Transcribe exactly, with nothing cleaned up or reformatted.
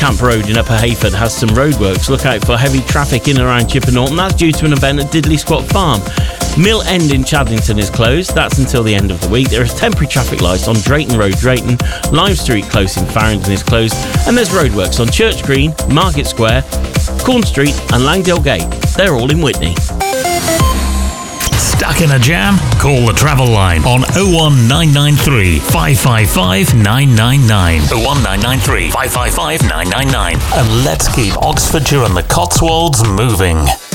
Camp Road in Upper Hayford has some roadworks. Look out for heavy traffic in and around Chipper Norton. That's due to an event at Diddley Squat Farm. Mill End in Chadlington is closed. That's until the end of the week. There is temporary traffic lights on Drayton Road, Drayton. Lime Street close in Farringdon is closed. And there's roadworks on Church Green, Market Square, Corn Street and Langdale Gate. They're all in Whitney. Stuck in a jam? Call the travel line on oh one nine nine three, five five five, nine nine nine. oh one nine nine three, five five five, nine nine nine. And let's keep Oxfordshire and the Cotswolds moving.